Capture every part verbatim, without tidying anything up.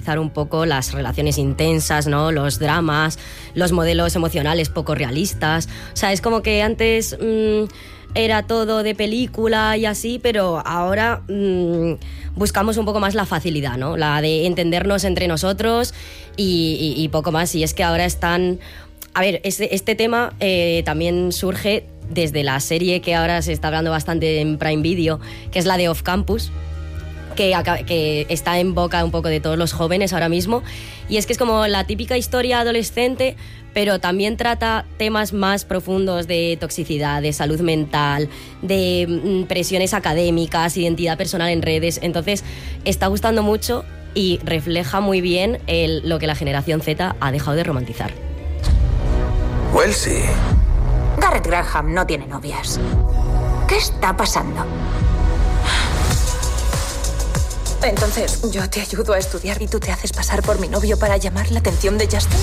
romantizar un poco las relaciones intensas, ¿no? Los dramas, los modelos emocionales poco realistas. O sea, es como que antes mmm, era todo de película y así, pero ahora mmm, buscamos un poco más la facilidad, ¿no? La de entendernos entre nosotros y, y, y poco más. Y es que ahora están... A ver, este, este tema eh, también surge desde la serie que ahora se está hablando bastante en Prime Video, que es la de Off Campus, que, que está en boca un poco de todos los jóvenes ahora mismo. Y es que es como la típica historia adolescente, pero también trata temas más profundos de toxicidad, de salud mental, de mm, presiones académicas, identidad personal en redes. Entonces, está gustando mucho y refleja muy bien el, lo que la generación Z ha dejado de romantizar. Wellesley. Garrett Graham no tiene novias. ¿Qué está pasando? Entonces, ¿yo te ayudo a estudiar y tú te haces pasar por mi novio para llamar la atención de Justin?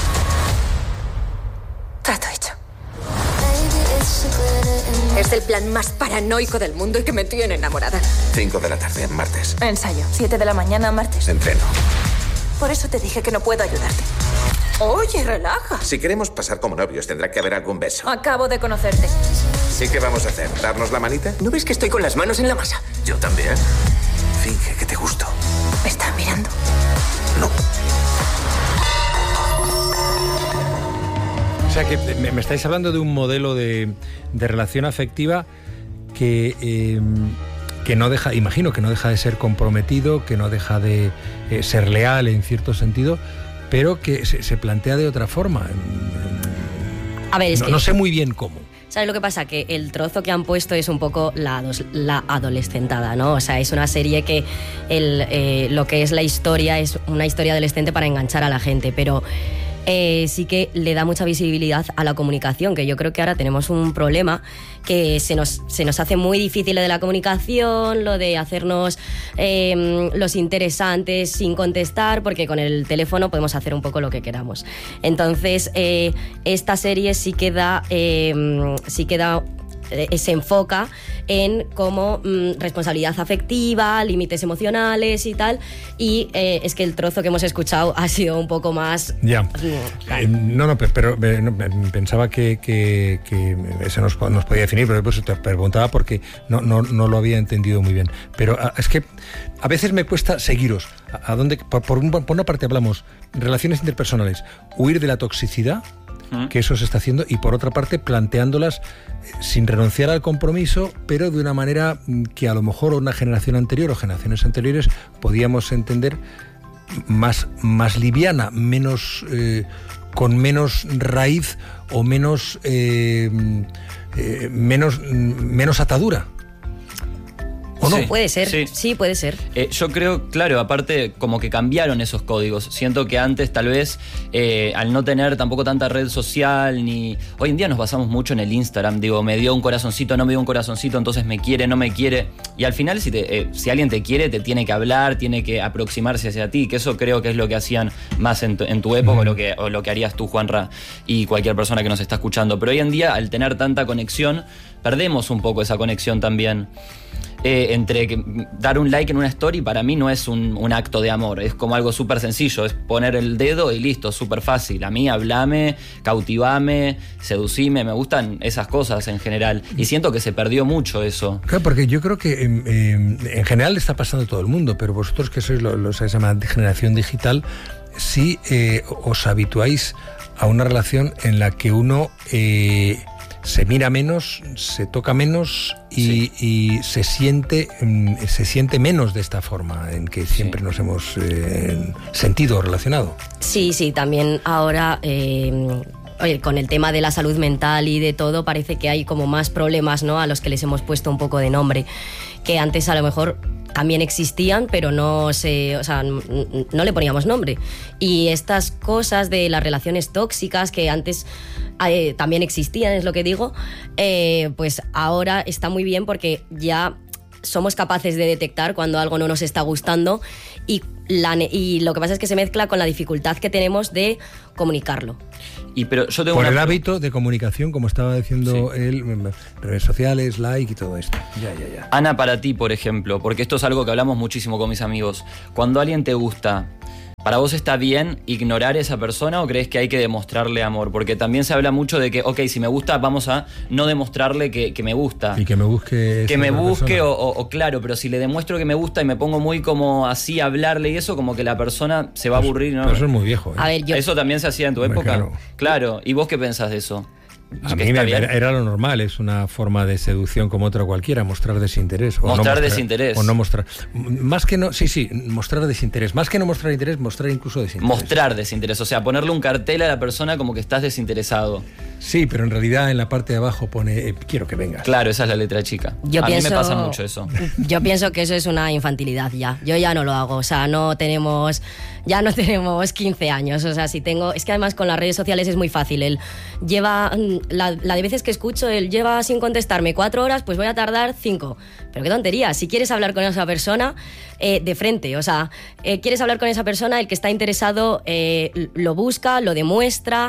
Trato hecho. Es el plan más paranoico del mundo y que me tiene enamorada. Cinco de la tarde, martes. Ensayo. Siete de la mañana, martes. Entreno. Por eso te dije que no puedo ayudarte. Oye, relaja. Si queremos pasar como novios, tendrá que haber algún beso. Acabo de conocerte. ¿Y qué vamos a hacer? ¿Darnos la manita? ¿No ves que estoy con las manos en la masa? Yo también. Finge que te gusto. ¿Me estás mirando? No. O sea que me, me estáis hablando de un modelo de, de relación afectiva que... Eh, que no deja, imagino que no deja de ser comprometido, que no deja de eh, ser leal en cierto sentido, pero que se, se plantea de otra forma. A ver, es no, que... no sé muy bien cómo. ¿Sabes lo que pasa? Que el trozo que han puesto es un poco la, la adolescentada, ¿no? O sea, es una serie que el, eh, lo que es la historia es una historia adolescente para enganchar a la gente, pero... Eh, sí que le da mucha visibilidad a la comunicación, que yo creo que ahora tenemos un problema que se nos, se nos hace muy difícil lo de la comunicación, lo de hacernos eh, los interesantes sin contestar, porque con el teléfono podemos hacer un poco lo que queramos. Entonces, eh, esta serie sí que da, eh, sí que da eh, se enfoca en como mmm, responsabilidad afectiva, límites emocionales y tal, y eh, es que el trozo que hemos escuchado ha sido un poco más... Ya. Eh, no, no, pero eh, no, pensaba que, que, que eso nos, nos podía definir, pero después te preguntaba porque no, no, no lo había entendido muy bien. Pero a, es que a veces me cuesta seguiros. A, a dónde, por, por, un, por una parte hablamos relaciones interpersonales, huir de la toxicidad, que eso se está haciendo, y por otra parte planteándolas sin renunciar al compromiso, pero de una manera que a lo mejor una generación anterior o generaciones anteriores podíamos entender más, más liviana, menos eh, con menos raíz o menos eh, eh, menos, menos atadura. ¿O no? Sí, puede ser, sí, sí puede ser. Eh, yo creo, claro, aparte como que cambiaron esos códigos. Siento que antes tal vez, eh, al no tener tampoco tanta red social, ni... Hoy en día nos basamos mucho en el Instagram. Digo, me dio un corazoncito, no me dio un corazoncito, entonces me quiere, no me quiere. Y al final, si, te, eh, si alguien te quiere, te tiene que hablar, tiene que aproximarse hacia ti. Que eso creo que es lo que hacían más en tu, en tu época, mm. o, lo que, o lo que harías tú, Juanra, y cualquier persona que nos está escuchando. Pero hoy en día, al tener tanta conexión, perdemos un poco esa conexión también. Eh, entre que dar un like en una story para mí no es un, un acto de amor, es como algo súper sencillo, es poner el dedo y listo, súper fácil. A mí hablame, cautivame, seducime, me gustan esas cosas en general y siento que se perdió mucho eso. Claro, porque yo creo que eh, eh, en general le está pasando a todo el mundo, pero vosotros que sois lo, lo que se llama generación digital, sí eh, os habituáis a una relación en la que uno... Eh, se mira menos, se toca menos y, sí. y se siente se siente menos de esta forma en que siempre sí. nos hemos eh, sentido relacionado. Sí, sí, también ahora eh, con el tema de la salud mental y de todo parece que hay como más problemas, ¿no?, a los que les hemos puesto un poco de nombre, que antes a lo mejor también existían, pero no se, o sea, no le poníamos nombre. Y estas cosas de las relaciones tóxicas que antes eh, también existían, es lo que digo, eh, pues ahora está muy bien porque ya somos capaces de detectar cuando algo no nos está gustando y, la, y lo que pasa es que se mezcla con la dificultad que tenemos de comunicarlo. Y pero yo tengo Por una... el hábito de comunicación, como estaba diciendo sí. él, redes sociales, like y todo esto. Ya, ya, ya. Ana, para ti, por ejemplo, porque esto es algo que hablamos muchísimo con mis amigos. Cuando alguien te gusta, ¿Para vos está bien ignorar a esa persona o crees que hay que demostrarle amor? Porque también se habla mucho de que, ok, si me gusta, vamos a no demostrarle que, que me gusta. Y que me busque... Que me busque o, o, o claro, pero si le demuestro que me gusta y me pongo muy como así a hablarle y eso, como que la persona se va a aburrir, ¿no? Pero eso es muy viejo, ¿eh? A ver, yo... ¿Eso también se hacía en tu Hombre, época? claro. Claro. ¿Y vos qué pensás de eso? A mí me, era lo normal, es una forma de seducción como otra cualquiera, mostrar desinterés. O mostrar, no mostrar desinterés. O no mostrar. Más que no, sí, sí, mostrar desinterés. Más que no mostrar interés, mostrar incluso desinterés. Mostrar desinterés, o sea, ponerle un cartel a la persona como que estás desinteresado. Sí, pero en realidad en la parte de abajo pone, eh, quiero que vengas. Claro, esa es la letra chica. Yo a pienso, mí me pasa mucho eso. Yo pienso que eso es una infantilidad ya. Yo ya no lo hago, o sea, no tenemos... Ya no tenemos quince años, o sea, si tengo... Es que además con las redes sociales es muy fácil. Él lleva... La, la de veces que escucho, él lleva sin contestarme cuatro horas, pues voy a tardar cinco. Pero qué tontería, si quieres hablar con esa persona, eh, de frente, o sea, eh, quieres hablar con esa persona, el que está interesado eh, lo busca, lo demuestra,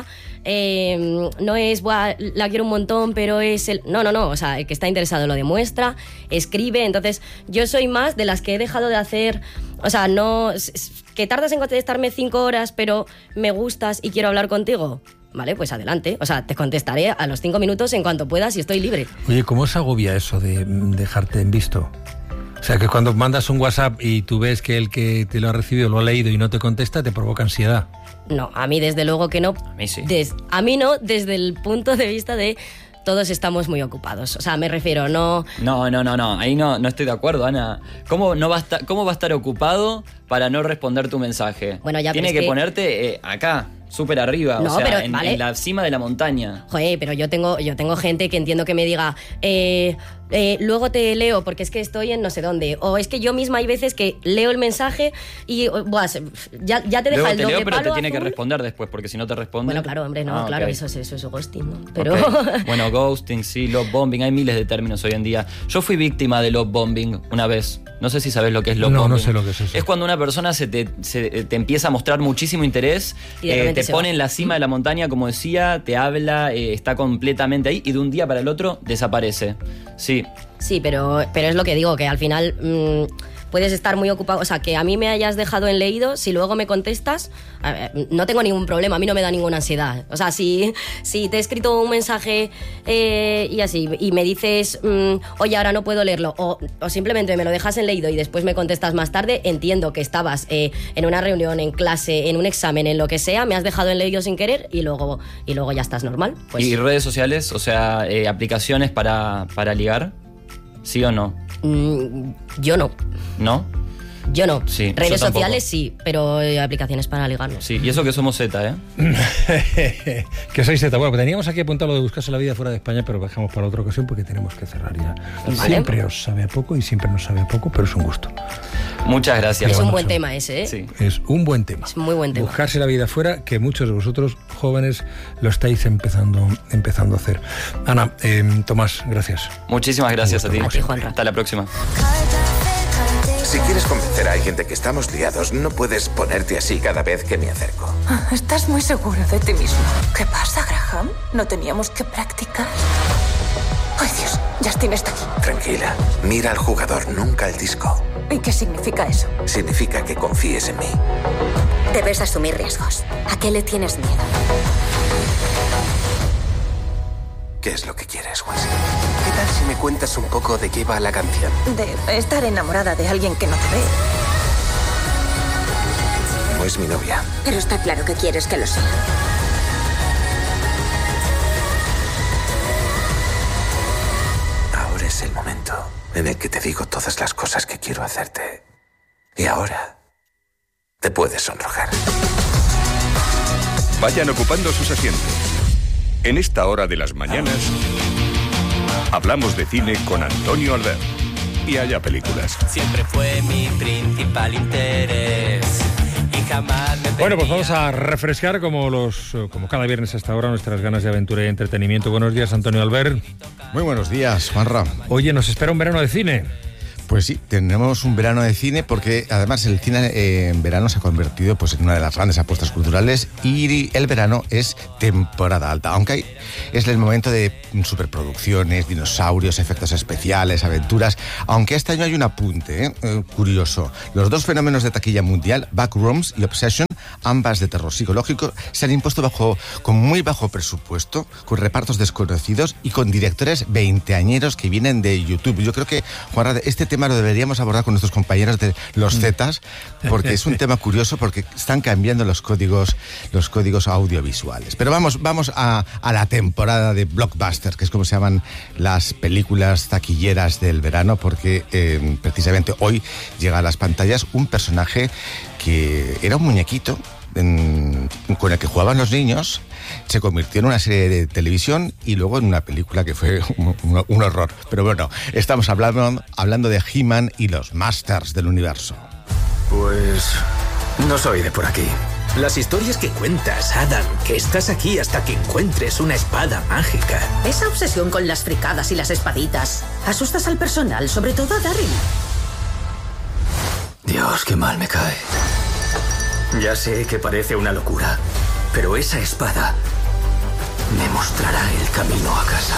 eh, no es, buah, la quiero un montón, pero es el... No, no, no, o sea, el que está interesado lo demuestra, escribe, entonces yo soy más de las que he dejado de hacer... O sea, no... Que tardas en contestarme cinco horas, pero me gustas y quiero hablar contigo. Vale, pues adelante. O sea, te contestaré a los cinco minutos en cuanto puedas y estoy libre. Oye, ¿cómo se agobia eso de dejarte en visto? O sea, que cuando mandas un WhatsApp y tú ves que el que te lo ha recibido lo ha leído y no te contesta, te provoca ansiedad. No, a mí desde luego que no. A mí sí. Des, a mí no, desde el punto de vista de... Todos estamos muy ocupados. O sea, me refiero, no... No, no, no, no. Ahí no, no estoy de acuerdo, Ana. ¿Cómo, no va a estar, ¿Cómo va a estar ocupado para no responder tu mensaje? Bueno, ya, Tiene pero que, es que ponerte eh, acá, súper arriba. No, o sea, pero, en, vale. en la cima de la montaña. Joder, pero yo tengo, yo tengo gente que entiendo que me diga... Eh, eh, luego te leo porque es que estoy en no sé dónde. O es que yo misma hay veces que leo el mensaje y buah, ya, ya te deja Luego el te doble leo, pero palo te tiene que azul. responder después, porque si no te responde... Bueno, claro, hombre, no, Ah, claro, ok. eso, es, eso es ghosting, ¿no? Pero... Okay. Bueno, ghosting, sí, love bombing, hay miles de términos hoy en día. Yo fui víctima de love bombing una vez. No sé si sabes lo que es love No, bombing. no sé lo que es eso. Es cuando una persona se te, se, te empieza a mostrar muchísimo interés, Y de eh, repente te se pone va. en la cima de la montaña, como decía, te habla, eh, está completamente ahí y de un día para el otro desaparece. Sí. Sí, pero, pero es lo que digo, que al final mmm, puedes estar muy ocupado. O sea, que a mí me hayas dejado en leído, si luego me contestas, a ver, no tengo ningún problema, a mí no me da ninguna ansiedad. O sea, si, si te he escrito un mensaje eh, y así, y me dices, mmm, oye, ahora no puedo leerlo, o, o simplemente me lo dejas en leído y después me contestas más tarde, entiendo que estabas eh, en una reunión, en clase, en un examen, en lo que sea, me has dejado en leído sin querer y luego, y luego ya estás normal. Pues, ¿Y redes sociales, o sea, eh, aplicaciones para, para ligar? ¿Sí o no? mmm, yo no. ¿No? Yo no. Sí, Redes yo tampoco. sociales sí, pero eh, aplicaciones para ligar no. Sí, y eso que somos Z, ¿eh? Que sois Z. Bueno, pues teníamos aquí apuntado lo de buscarse la vida fuera de España, pero dejamos para otra ocasión porque tenemos que cerrar ya. Vale. Siempre os sabe a poco y siempre nos sabe a poco, pero es un gusto. Muchas gracias. Es un Bueno, buen son- tema ese, ¿eh? Sí. Es un buen tema. Es muy buen tema. Buscarse la vida fuera, que muchos de vosotros, jóvenes, lo estáis empezando, empezando a hacer. Ana, eh, Tomás, gracias. Muchísimas gracias a ti. A ti, Juanra. Hasta la próxima. Si quieres convencer a alguien de que estamos liados, no puedes ponerte así cada vez que me acerco. Ah, estás muy seguro de ti mismo. ¿Qué pasa, Graham? ¿No teníamos que practicar? Ay, Dios, Justin está aquí. Tranquila, mira al jugador, nunca al disco. ¿Y qué significa eso? Significa que confíes en mí. Debes asumir riesgos. ¿A qué le tienes miedo? ¿Qué es lo que quieres, Wesley? ¿Qué tal si me cuentas un poco de qué va la canción? De estar enamorada de alguien que no te ve. No es mi novia. Pero está claro que quieres que lo sea. Ahora es el momento en el que te digo todas las cosas que quiero hacerte. Y ahora te puedes sonrojar. Vayan ocupando sus asientos. En esta hora de las mañanas hablamos de cine con Antonio Albert. Y haya películas. Siempre fue mi principal interés y jamás me Bueno, pues perdía. vamos a refrescar como los como cada viernes hasta ahora nuestras ganas de aventura y entretenimiento. Buenos días, Antonio Albert. Muy buenos días, Juanra. Oye, nos espera un verano de cine. Pues sí, tenemos un verano de cine porque además el cine eh, en verano se ha convertido pues, en una de las grandes apuestas culturales y el verano es temporada alta, aunque hay, es el momento de superproducciones, dinosaurios, efectos especiales, aventuras, aunque este año hay un apunte ¿eh? Eh, curioso. Los dos fenómenos de taquilla mundial, Backrooms y Obsession, ambas de terror psicológico, se han impuesto bajo, con muy bajo presupuesto, con repartos desconocidos y con directores veinteañeros que vienen de YouTube. Yo creo que, Juanra, este tema lo deberíamos abordar con nuestros compañeros de los Zetas, porque es un tema curioso, porque están cambiando los códigos, los códigos audiovisuales. Pero vamos, vamos a, a la temporada de blockbusters, que es como se llaman las películas taquilleras del verano, porque eh, precisamente hoy llega a las pantallas un personaje que era un muñequito en, con el que jugaban los niños, se convirtió en una serie de televisión y luego en una película que fue un, un, un horror. Pero bueno, estamos hablando, hablando de He-Man y los Masters del Universo. Pues no soy de por aquí. Las historias que cuentas, Adam, que estás aquí hasta que encuentres una espada mágica. Esa obsesión con las fricadas y las espaditas. Asustas al personal, sobre todo a Daryl. Dios, qué mal me cae. Ya sé que parece una locura, pero esa espada me mostrará el camino a casa.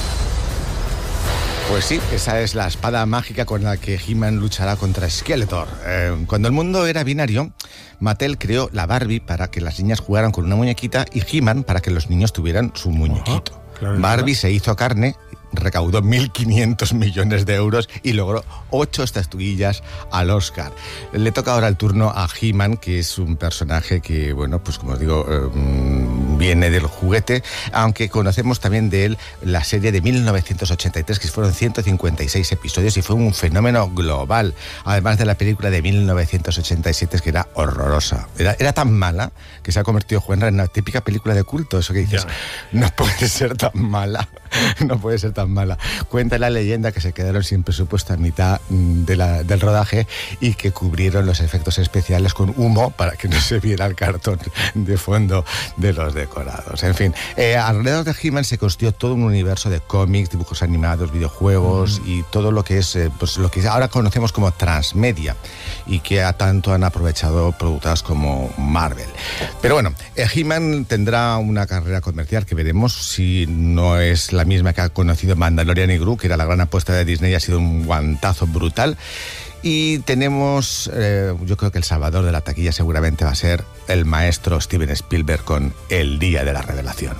Pues sí, esa es la espada mágica con la que He-Man luchará contra Skeletor. Eh, cuando el mundo era binario, Mattel creó la Barbie para que las niñas jugaran con una muñequita y He-Man para que los niños tuvieran su muñequito. Oh, claro, Barbie se hizo carne, recaudó mil quinientos millones de euros y logró ocho estatuillas al Oscar. Le toca ahora el turno a He-Man, que es un personaje que, bueno, pues como os digo, eh, viene del juguete, aunque conocemos también de él la serie de mil novecientos ochenta y tres, que fueron ciento cincuenta y seis episodios y fue un fenómeno global, además de la película de mil novecientos ochenta y siete, que era horrorosa. Era, era tan mala que se ha convertido, Juanra, en una típica película de culto. Eso que dices, ya. No puede ser tan mala, no puede ser tan mala. Cuenta la leyenda que se quedaron sin presupuesto a mitad de la, del rodaje y que cubrieron los efectos especiales con humo para que no se viera el cartón de fondo de los decorados. En fin, eh, alrededor de He-Man se construyó todo un universo de cómics, dibujos animados, videojuegos mm. y todo lo que es eh, pues lo que ahora conocemos como transmedia y que a tanto han aprovechado productoras como Marvel. Pero bueno, eh, He-Man tendrá una carrera comercial que veremos si no es la misma que ha conocido Mandalorian y Grogu, que era la gran apuesta de Disney, ha sido un guantazo brutal. Y tenemos, eh, yo creo que el salvador de la taquilla seguramente va a ser el maestro Steven Spielberg con El Día de la Revelación.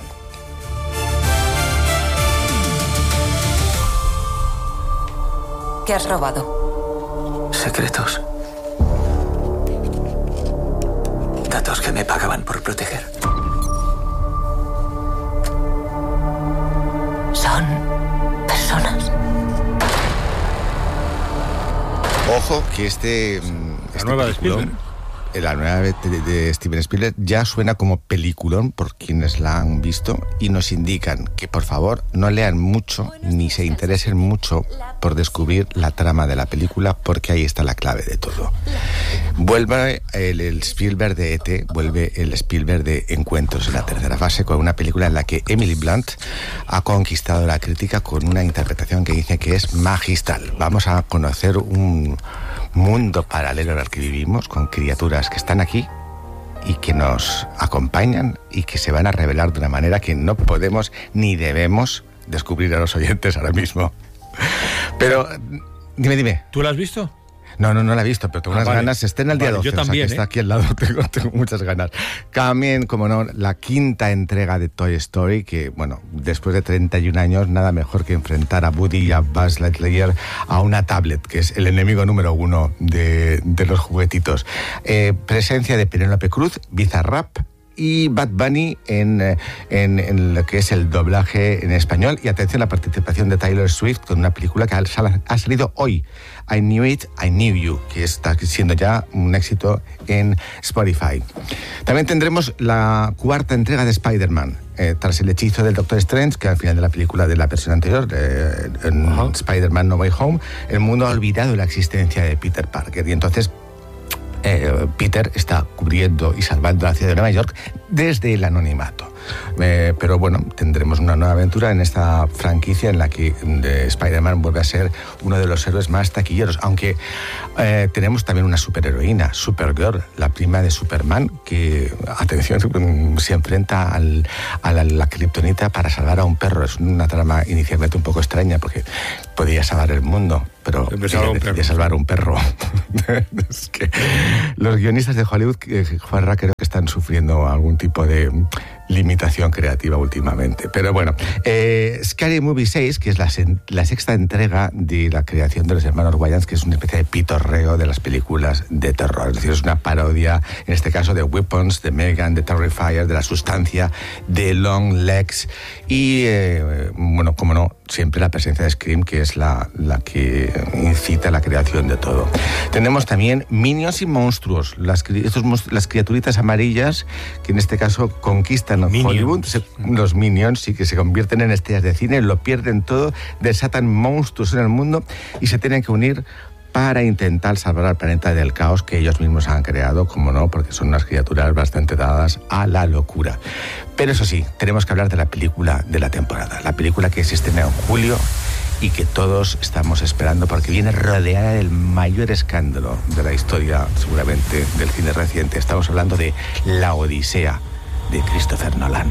¿Qué has robado? Secretos. Datos que me pagaban por proteger. Son personas. Ojo que este... La este nueva de Spielberg. La nueva de, de Steven Spielberg ya suena como peliculón por quienes la han visto y nos indican que por favor no lean mucho ni se interesen mucho por descubrir la trama de la película, porque ahí está la clave de todo. Vuelve el, el Spielberg de E T, vuelve el Spielberg de Encuentros en la tercera fase, con una película en la que Emily Blunt ha conquistado la crítica con una interpretación que dice que es magistral. Vamos a conocer un mundo paralelo al que vivimos, con criaturas que están aquí y que nos acompañan y que se van a revelar de una manera que no podemos ni debemos descubrir a los oyentes ahora mismo. Pero, dime, dime. ¿Tú la has visto? No, no, no la he visto, pero tengo ah, unas vale. ganas. Está en el día vale, doce, yo también, o sea, que ¿eh? está aquí al lado, tengo, tengo muchas ganas. También, como no, la quinta entrega de Toy Story, que, bueno, después de treinta y un años, nada mejor que enfrentar a Woody y a Buzz Lightyear a una tablet, que es el enemigo número uno de, de los juguetitos. Eh, presencia de Penélope Cruz, Bizarrap y Bad Bunny en, en, en lo que es el doblaje en español. Y atención, la participación de Taylor Swift con una película que ha, ha salido hoy, I Knew It, I Knew You, que está siendo ya un éxito en Spotify. También tendremos la cuarta entrega de Spider-Man, eh, tras el hechizo del Doctor Strange, que al final de la película de la versión anterior, eh, en uh-huh. Spider-Man No Way Home, el mundo ha olvidado la existencia de Peter Parker. Y entonces Eh, Peter está cubriendo y salvando la ciudad de Nueva York desde el anonimato. Eh, pero bueno, tendremos una nueva aventura en esta franquicia en la que eh, Spider-Man vuelve a ser uno de los héroes más taquilleros, aunque eh, tenemos también una superheroína, Supergirl, la prima de Superman, que, atención, se enfrenta al, a la, la kriptonita para salvar a un perro. Es una trama inicialmente un poco extraña porque podía salvar el mundo, pero decidía salvar a un perro. Es que los guionistas de Hollywood, Juanra, creo que están sufriendo algún tipo de limitación creativa últimamente. Pero bueno, eh, Scary Movie seis, que es la, la sexta entrega de la creación de los hermanos Wayans, que es una especie de pitorreo de las películas de terror. Es decir, es una parodia, en este caso, de Weapons, de Megan, de Terrifier, de La Sustancia, de Long Legs y, eh, bueno, como no, siempre la presencia de Scream, que es la, la que incita a la creación de todo. Tenemos también Minions y Monstruos, las, estos, las criaturitas amarillas que en este caso conquistan Minions. Hollywood. Se, los Minions sí que se convierten en estrellas de cine, lo pierden todo, desatan monstruos en el mundo y se tienen que unir para intentar salvar al planeta del caos que ellos mismos han creado, como no, porque son unas criaturas bastante dadas a la locura. Pero eso sí, tenemos que hablar de la película de la temporada, la película que se estrena en julio y que todos estamos esperando porque viene rodeada del mayor escándalo de la historia, seguramente, del cine reciente. Estamos hablando de La Odisea, de Christopher Nolan.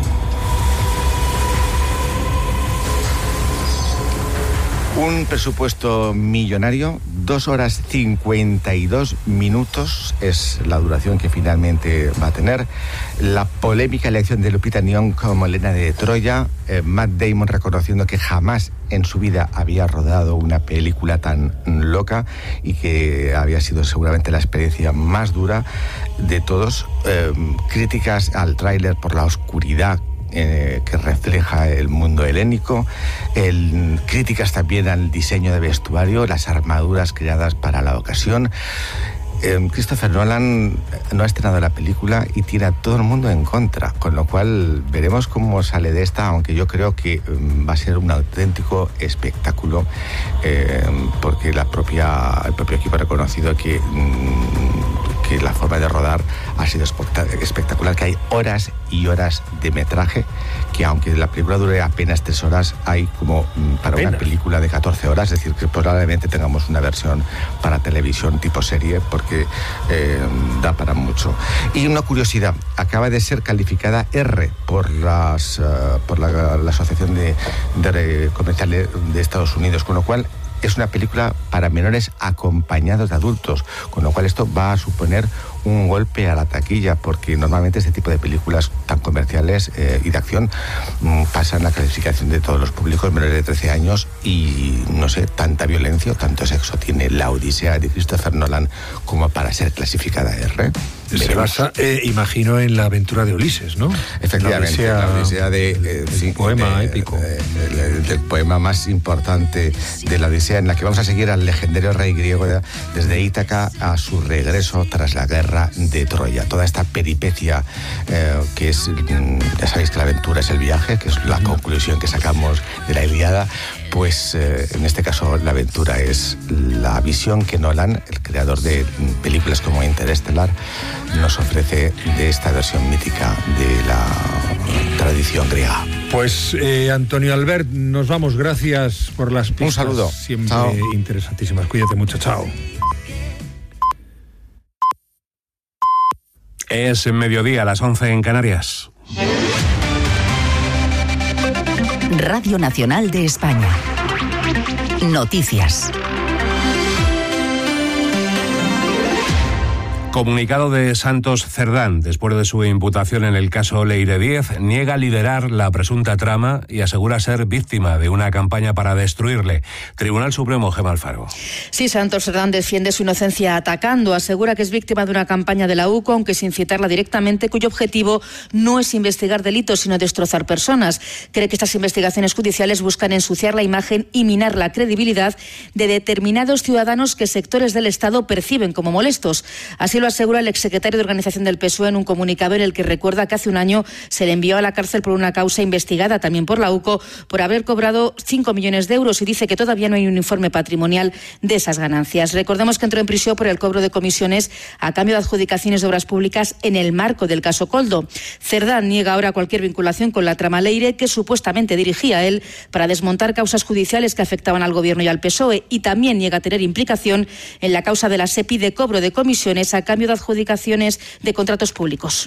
Un presupuesto millonario, dos horas cincuenta y dos minutos es la duración que finalmente va a tener. La polémica elección de Lupita Nyong'o como Helena de Troya, eh, Matt Damon reconociendo que jamás en su vida había rodado una película tan loca y que había sido seguramente la experiencia más dura de todos. Eh, críticas al tráiler por la oscuridad Eh, que refleja el mundo helénico, el, críticas también al diseño de vestuario, las armaduras creadas para la ocasión. Eh, Christopher Nolan no ha estrenado la película y tiene a todo el mundo en contra, con lo cual veremos cómo sale de esta, aunque yo creo que um, va a ser un auténtico espectáculo, eh, porque la propia, el propio equipo ha reconocido que, um, que la forma de rodar ha sido espectacular, que hay horas y horas de metraje, que aunque la película dure apenas tres horas, hay como um, para apenas una película de catorce horas, es decir, que probablemente tengamos una versión para televisión tipo serie, porque eh, da para mucho. Y una curiosidad, acaba de ser calificada R por las uh, por la, la Asociación de, de Comercial de Estados Unidos, con lo cual es una película para menores acompañados de adultos, con lo cual esto va a suponer un golpe a la taquilla, porque normalmente este tipo de películas tan comerciales eh, y de acción mmm, pasan la clasificación de todos los públicos menores de trece años y, no sé, tanta violencia o tanto sexo tiene La Odisea de Christopher Nolan como para ser clasificada R. Se basa, eh, imagino, en la aventura de Ulises, ¿no? Efectivamente, la Odisea, la Odisea de, eh, el sí, poema de, épico. De, de, de, del poema más importante de la Odisea, en la que vamos a seguir al legendario rey griego de, desde Ítaca a su regreso tras la guerra de Troya. Toda esta peripecia eh, que es, ya sabéis que la aventura es el viaje, que es la conclusión que sacamos de la Ilíada, pues eh, en este caso la aventura es la visión que Nolan, el creador de películas como Interestelar, nos ofrece de esta versión mítica de la tradición griega. Pues eh, Antonio Albert, nos vamos, gracias por las pistas. Un saludo. Siempre chao. Interesantísimas. Cuídate mucho, chao. Es mediodía, a las once en Canarias. Radio Nacional de España. Noticias. Comunicado de Santos Cerdán, después de su imputación en el caso Leire Díez, niega liderar la presunta trama y asegura ser víctima de una campaña para destruirle. Tribunal Supremo, Gemma Alfaro. Sí, Santos Cerdán defiende su inocencia atacando, asegura que es víctima de una campaña de la U C O, aunque sin citarla directamente, cuyo objetivo no es investigar delitos, sino destrozar personas. Cree que estas investigaciones judiciales buscan ensuciar la imagen y minar la credibilidad de determinados ciudadanos que sectores del Estado perciben como molestos. Así lo lo asegura el exsecretario de Organización del P S O E en un comunicado en el que recuerda que hace un año se le envió a la cárcel por una causa investigada también por la U C O por haber cobrado cinco millones de euros y dice que todavía no hay un informe patrimonial de esas ganancias. Recordemos que entró en prisión por el cobro de comisiones a cambio de adjudicaciones de obras públicas en el marco del caso Koldo. Cerdán niega ahora cualquier vinculación con la trama Leire que supuestamente dirigía él para desmontar causas judiciales que afectaban al Gobierno y al P S O E, y también niega tener implicación en la causa de la SEPI de cobro de comisiones a cambio de adjudicaciones de contratos públicos.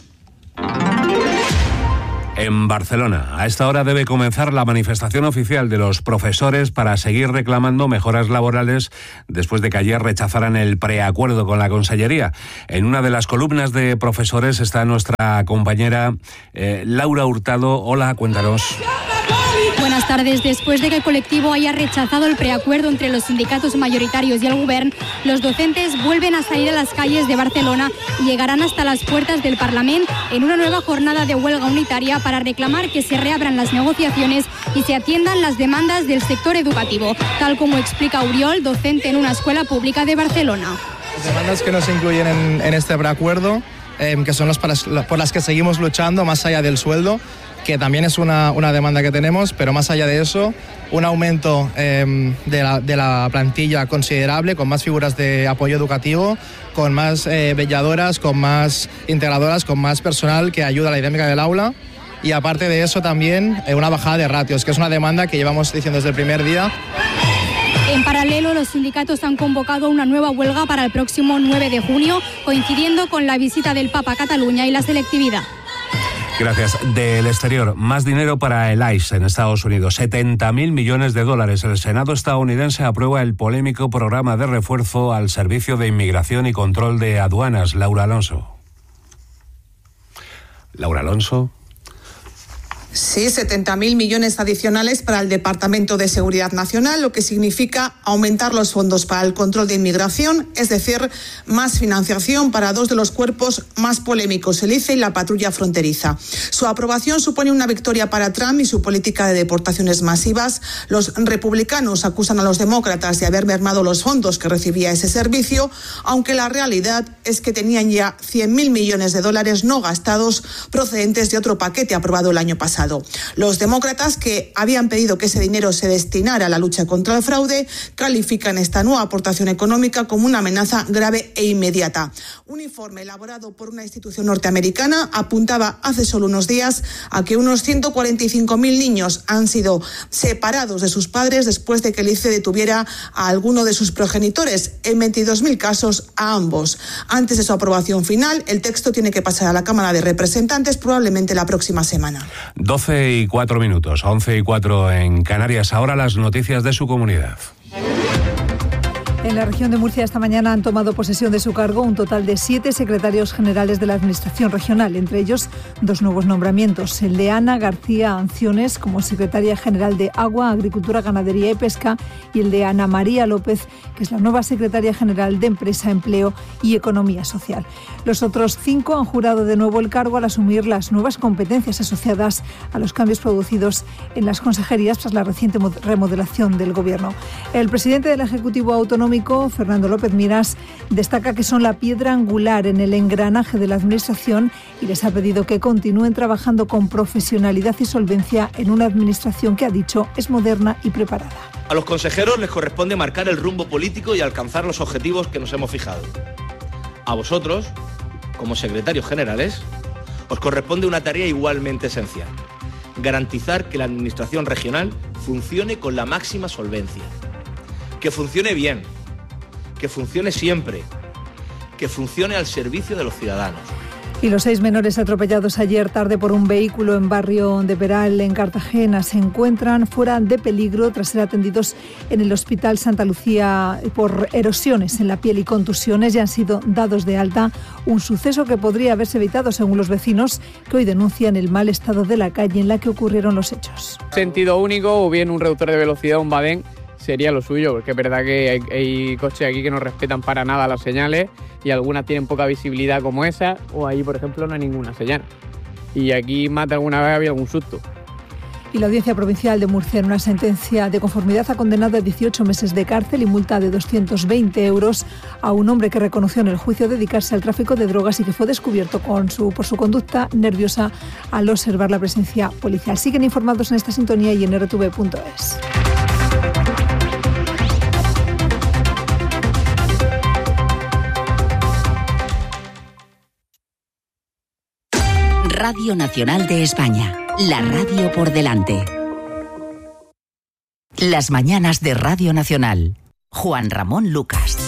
En Barcelona, a esta hora debe comenzar la manifestación oficial de los profesores para seguir reclamando mejoras laborales después de que ayer rechazaran el preacuerdo con la Consellería. En una de las columnas de profesores está nuestra compañera eh, Laura Hurtado. Hola, cuéntanos. Buenas tardes. Después de que el colectivo haya rechazado el preacuerdo entre los sindicatos mayoritarios y el Govern, los docentes vuelven a salir a las calles de Barcelona y llegarán hasta las puertas del Parlamento en una nueva jornada de huelga unitaria para reclamar que se reabran las negociaciones y se atiendan las demandas del sector educativo, tal como explica Uriol, docente en una escuela pública de Barcelona. Las demandas que no se incluyen en, en este preacuerdo, eh, que son las por las que seguimos luchando más allá del sueldo, que también es una, una demanda que tenemos, pero más allá de eso, un aumento eh, de, la, de la plantilla considerable, con más figuras de apoyo educativo, con más eh, velladoras, con más integradoras, con más personal que ayuda a la dinámica del aula. Y aparte de eso también eh, una bajada de ratios, que es una demanda que llevamos diciendo desde el primer día. En paralelo, los sindicatos han convocado una nueva huelga para el próximo nueve de junio, coincidiendo con la visita del Papa a Cataluña y la selectividad. Gracias. Del exterior, más dinero para el I C E en Estados Unidos, setenta mil millones de dólares. El Senado estadounidense aprueba el polémico programa de refuerzo al Servicio de Inmigración y Control de Aduanas. Laura Alonso. Laura Alonso. Sí, setenta mil millones adicionales para el Departamento de Seguridad Nacional, lo que significa aumentar los fondos para el control de inmigración, es decir, más financiación para dos de los cuerpos más polémicos, el I C E y la patrulla fronteriza. Su aprobación supone una victoria para Trump y su política de deportaciones masivas. Los republicanos acusan a los demócratas de haber mermado los fondos que recibía ese servicio, aunque la realidad es que tenían ya cien mil millones de dólares no gastados procedentes de otro paquete aprobado el año pasado. Los demócratas, que habían pedido que ese dinero se destinara a la lucha contra el fraude, califican esta nueva aportación económica como una amenaza grave e inmediata. Un informe elaborado por una institución norteamericana apuntaba hace solo unos días a que unos ciento cuarenta y cinco mil niños han sido separados de sus padres después de que el I C E detuviera a alguno de sus progenitores, en veintidós mil casos a ambos. Antes de su aprobación final, el texto tiene que pasar a la Cámara de Representantes probablemente la próxima semana. doce y cuatro minutos, once y cuatro en Canarias. Ahora las noticias de su comunidad. En la región de Murcia esta mañana han tomado posesión de su cargo un total de siete secretarios generales de la Administración regional, entre ellos dos nuevos nombramientos, el de Ana García Anciones como secretaria general de Agua, Agricultura, Ganadería y Pesca y el de Ana María López, que es la nueva secretaria general de Empresa, Empleo y Economía Social. Los otros cinco han jurado de nuevo el cargo al asumir las nuevas competencias asociadas a los cambios producidos en las consejerías tras la reciente remodelación del Gobierno. El presidente del Ejecutivo Autonómico, Fernando López Miras, destaca que son la piedra angular en el engranaje de la Administración y les ha pedido que continúen trabajando con profesionalidad y solvencia en una Administración que, ha dicho, es moderna y preparada. A los consejeros les corresponde marcar el rumbo político y alcanzar los objetivos que nos hemos fijado. A vosotros, como secretarios generales, os corresponde una tarea igualmente esencial: garantizar que la Administración regional funcione con la máxima solvencia, que funcione bien, que funcione siempre, que funcione al servicio de los ciudadanos. Y los seis menores atropellados ayer tarde por un vehículo en barrio de Peral, en Cartagena, se encuentran fuera de peligro tras ser atendidos en el Hospital Santa Lucía por erosiones en la piel y contusiones, y han sido dados de alta, un suceso que podría haberse evitado según los vecinos, que hoy denuncian el mal estado de la calle en la que ocurrieron los hechos. Sentido único o bien un reductor de velocidad, un badén, sería lo suyo, porque es verdad que hay, hay coches aquí que no respetan para nada las señales y algunas tienen poca visibilidad como esa, o ahí, por ejemplo, no hay ninguna señal. Y aquí más de alguna vez había algún susto. Y la Audiencia Provincial de Murcia, en una sentencia de conformidad, ha condenado a dieciocho meses de cárcel y multa de doscientos veinte euros a un hombre que reconoció en el juicio dedicarse al tráfico de drogas y que fue descubierto con su, por su conducta nerviosa al observar la presencia policial. Siguen informados en esta sintonía y en r t v punto es. Radio Nacional de España, la radio por delante. Las mañanas de Radio Nacional. Juan Ramón Lucas.